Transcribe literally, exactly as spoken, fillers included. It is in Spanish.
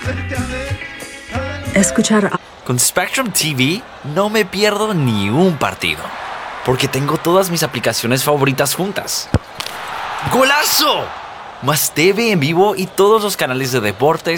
Escuchar a- Con Spectrum T V no me pierdo ni un partido, porque tengo todas mis aplicaciones favoritas juntas. ¡Golazo! Más T V en vivo y todos los canales de deportes,